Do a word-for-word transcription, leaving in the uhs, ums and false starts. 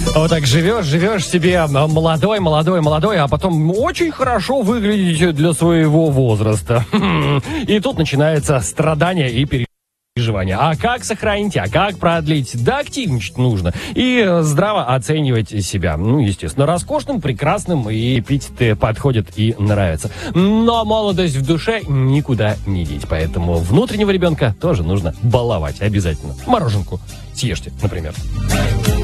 Вот так живешь, живешь себе молодой, молодой, молодой, а потом очень хорошо выглядите для своего возраста. И тут начинается страдание и переживание. А как сохранить, а как продлить? Да, активничать нужно. И здраво оценивать себя. Ну, естественно, роскошным, прекрасным, и эпитеты подходят и нравятся. Но молодость в душе никуда не деть. Поэтому внутреннего ребенка тоже нужно баловать обязательно. Мороженку съешьте, например.